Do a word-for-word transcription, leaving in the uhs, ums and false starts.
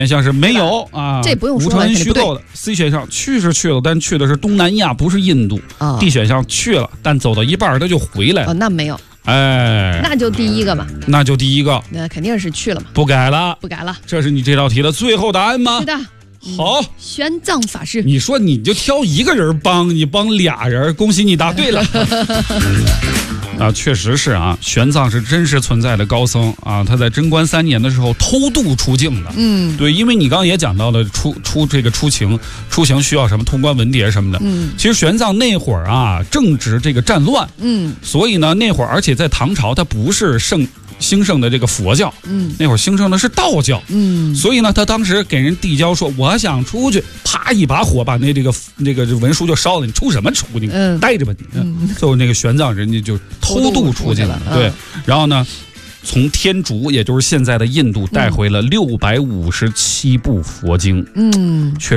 像是没有啊， 这不用说， 无传虚构的。C 选项去是去了，但去的是东南亚，不是印度。 哦、 D 选项去了，但走到一半他就回来了。 哦，那没有。 哎， 那就第一个嘛。 那就第一个。 那肯定是去了嘛。 不改了， 不改了。 这是你这道题的最后答案吗？ 是的。 好， 玄奘法师， 你说你就挑一个人帮，你帮俩人，恭喜你答对了。啊，确实是啊，玄奘是真实存在的高僧啊，他在贞观三年的时候偷渡出境的。 嗯， 对，因为你刚刚也讲到了出出这个出行出行需要什么通关文牒什么的。 嗯， 其实玄奘那会儿啊，正值这个战乱。 嗯， 所以呢，那会儿而且在唐朝，它不是盛。兴盛的这个佛教， 嗯， 那会儿兴盛的是道教， 嗯， 所以呢，他当时给人递交说，我想出去，啪一把火把那这个那个文书就烧了，你出什么出？你待着吧你。嗯，最后那个玄奘人家就偷渡出去了，对，嗯、然后呢，从天竺，也就是现在的印度带回了六百五十七部佛经，嗯，确。